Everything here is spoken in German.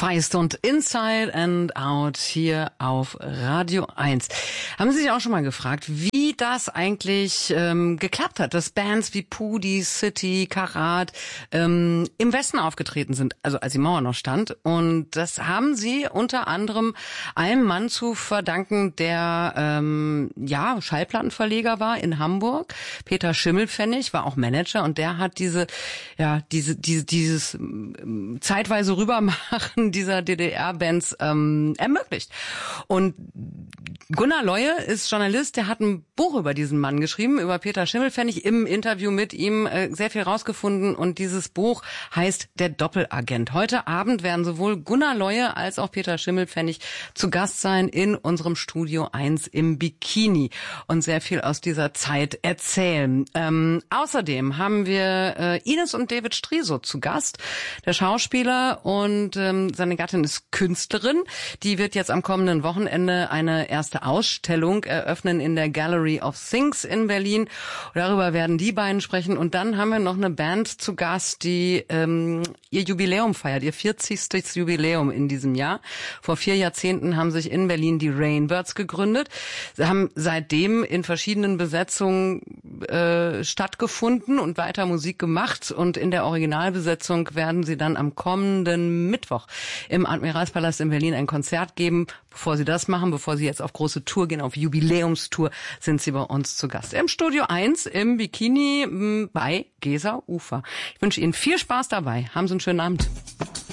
Feist und Inside and Out hier auf Radio 1. Haben Sie sich auch schon mal gefragt, wie das eigentlich geklappt hat, dass Bands wie Pudi, City, Karat im Westen aufgetreten sind, also als die Mauer noch stand. Und das haben sie unter anderem einem Mann zu verdanken, der Schallplattenverleger war in Hamburg. Peter Schimmelpfennig war auch Manager und der hat dieses zeitweise Rübermachen dieser DDR-Bands ermöglicht. Und Gunnar Leue ist Journalist, der hat ein Buch über diesen Mann geschrieben, über Peter Schimmelpfennig, im Interview mit ihm sehr viel rausgefunden und dieses Buch heißt Der Doppelagent. Heute Abend werden sowohl Gunnar Leue als auch Peter Schimmelpfennig zu Gast sein in unserem Studio 1 im Bikini und sehr viel aus dieser Zeit erzählen. Außerdem haben wir Ines und David Striso zu Gast, der Schauspieler, und seine Gattin ist Künstlerin. Die wird jetzt am kommenden Wochenende eine erste Ausstellung eröffnen in der Gallery of Things in Berlin. Darüber werden die beiden sprechen. Und dann haben wir noch eine Band zu Gast, die ihr Jubiläum feiert, ihr 40. Jubiläum in diesem Jahr. Vor 4 Jahrzehnten haben sich in Berlin die Rainbirds gegründet. Sie haben seitdem in verschiedenen Besetzungen stattgefunden und weiter Musik gemacht. Und in der Originalbesetzung werden sie dann am kommenden Mittwoch im Admiralspalast in Berlin ein Konzert geben. Bevor sie das machen, bevor sie jetzt auf große Tour gehen, auf Jubiläumstour, sind sie bei uns zu Gast. Im Studio 1 im Bikini bei Gesa Ufer. Ich wünsche Ihnen viel Spaß dabei. Haben Sie einen schönen Abend.